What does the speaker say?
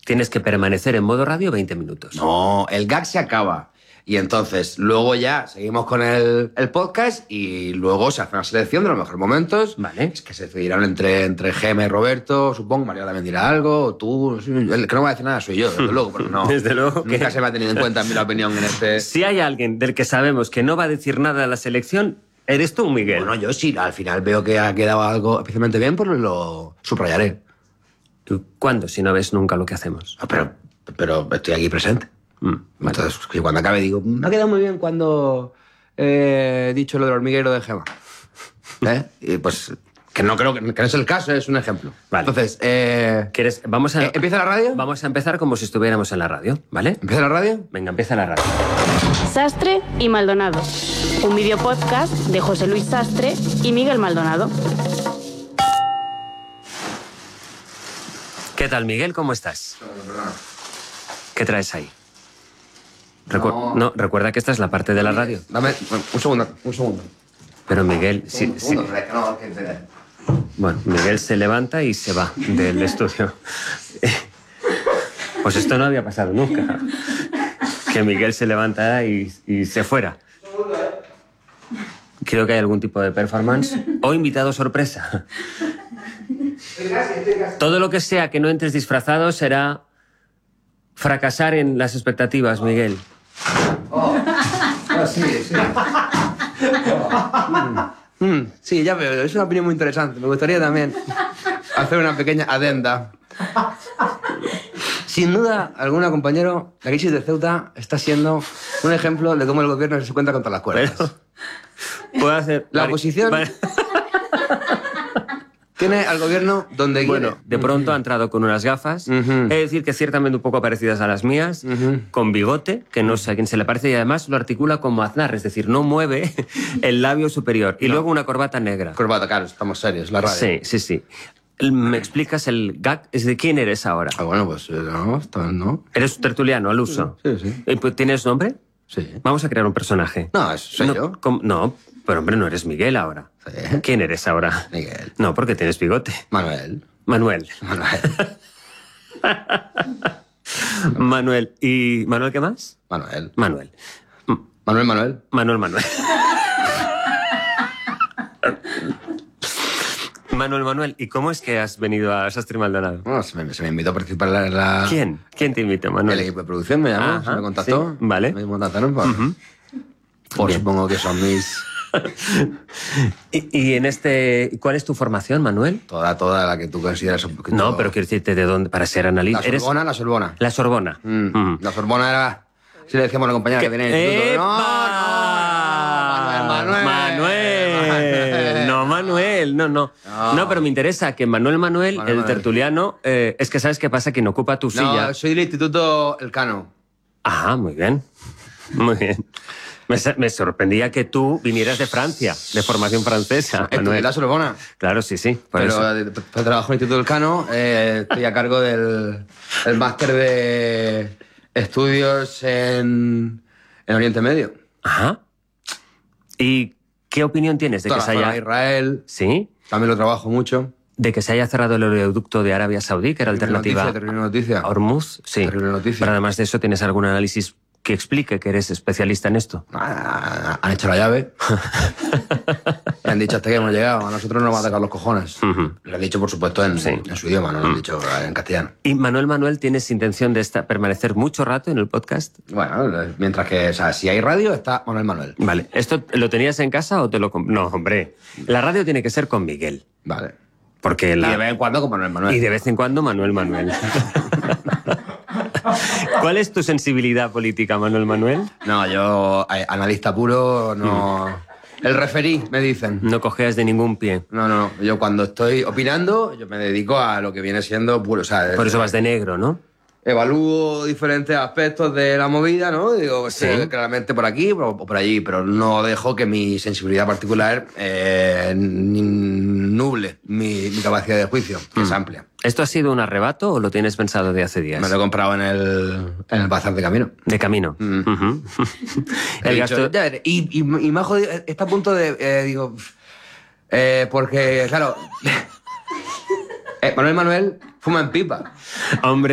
Tienes que permanecer en modo radio 20 minutos. No, el gag se acaba. Y entonces, luego ya seguimos con el podcast y luego se hace una selección de los mejores momentos. Vale. Es que se decidirán entre Gemma y Roberto, supongo. María también dirá algo, o tú. El que no va a decir nada soy yo, desde luego, pero no. Desde luego que... Nunca se me ha tenido en cuenta mi opinión en este... Si hay alguien del que sabemos que no va a decir nada de la selección, eres tú, Miguel. Bueno, yo sí, al final veo que ha quedado algo especialmente bien, pues lo subrayaré. ¿Tú cuándo, si no ves nunca lo que hacemos? Pero estoy aquí presente. Vale. Entonces, que cuando acabe digo, me ha quedado muy bien cuando he dicho lo del hormiguero de Gemma. Y pues, que no creo que no es el caso, es un ejemplo. Vale. Entonces, ¿Quieres? Vamos a... ¿empieza la radio? Vamos a empezar como si estuviéramos en la radio, ¿vale? ¿Empieza la radio? Venga, empieza la radio. Sastre y Maldonado. Un videopodcast de José Luis Sastre y Miguel Maldonado. ¿Qué tal, Miguel? ¿Cómo estás? ¿Qué traes ahí? No, recuerda que esta es la parte de la radio. Dame un segundo. Pero Miguel... Un sí. segundo, Bueno, Miguel se levanta y se va del estudio. Pues esto no había pasado nunca. Que Miguel se levantara y se fuera. Creo que hay algún tipo de performance o invitado sorpresa. Todo lo que sea que no entres disfrazado será fracasar en las expectativas, Miguel. Sí. Sí, ya veo, es una opinión muy interesante. Me gustaría también hacer una pequeña adenda. Sin duda, alguna, compañero, la crisis de Ceuta está siendo un ejemplo de cómo el gobierno se cuenta contra las cuerdas. Pero puedo hacer... La oposición tiene al gobierno donde quiere. Bueno, de pronto ha entrado con unas gafas, es decir, que ciertamente un poco parecidas a las mías, con bigote, que no sé a quién se le parece, y además lo articula como Aznar, es decir, no mueve el labio superior. Y luego una corbata negra. Corbata, claro, estamos serios, la radio. Sí. ¿Me explicas el gag? ¿Es de quién eres ahora? Bueno, pues no. ¿Eres Sí. tertuliano al uso? Sí. ¿Tienes nombre? Sí. Vamos a crear un personaje. No, soy yo. No, pero hombre, no eres Miguel ahora. Sí. ¿Quién eres ahora? Miguel. No, porque tienes bigote. Manuel. Manuel. ¿Y Manuel qué más? Manuel. Manuel. Manuel, ¿y cómo es que has venido a Sastre y Maldonado? Bueno, se me invitó a participar en la... ¿Quién? ¿Quién te invitó, Manuel? El equipo de producción me llamó, Ajá, me contactó. sí, vale. Me contactaron por Bien. supongo que son mis... ¿Y en cuál es tu formación, Manuel? Toda la que tú consideras... No, pero quiero decirte de dónde, para ser analista. La Sorbona. La Sorbona. La Sorbona era... Si le decíamos a la compañera que viene en el instituto... Manuel. No, pero me interesa que Manuel, el tertuliano, es que ¿sabes qué pasa? Quien ocupa tu silla... No, soy del Instituto Elcano. Ah, muy bien. Muy bien. Me sorprendía que tú vinieras de Francia, de formación francesa. Estudié en la Sorbona. Claro, sí. Pero trabajo en el Instituto Elcano, estoy a cargo del máster de estudios en Oriente Medio. Ajá. ¿Y qué opinión tienes de que se haya... Israel. ¿Sí? También lo trabajo mucho. De que se haya cerrado el oleoducto de Arabia Saudí, que era alternativa Terrible noticia. a Hormuz. Sí. Terrible noticia. Pero además de eso, ¿tienes algún análisis que explique que eres especialista en esto? Han hecho la llave. Y han dicho hasta que hemos llegado. A nosotros nos van a tocar los cojones. Lo han dicho, por supuesto, en su idioma, no lo han dicho en castellano. ¿Y Manuel, tienes intención de permanecer mucho rato en el podcast? Bueno, mientras que, o sea, si hay radio, está Manuel. Vale. ¿Esto lo tenías en casa o te lo... No, hombre. La radio tiene que ser con Miguel. Vale. Porque Y de vez en cuando con Manuel. Y de vez en cuando Manuel. ¿Cuál es tu sensibilidad política, Manuel? No, yo, analista puro, no... El referí, me dicen. No cojeas de ningún pie. No. Yo cuando estoy opinando, yo me dedico a lo que viene siendo puro. O sea, Por eso vas de negro, ¿no? Evalúo diferentes aspectos de la movida, ¿no? Digo, Sí. claramente por aquí o por allí, pero no dejo que mi sensibilidad particular nuble mi capacidad de juicio, que es amplia. ¿Esto ha sido un arrebato o lo tienes pensado de hace días? Me lo he comprado en el bazar de camino. De camino. Ujú. He El dicho, gasto... ya veré. Y me ha jodido, está a punto de, digo, porque, claro, Manuel fuma en pipa. Hombre,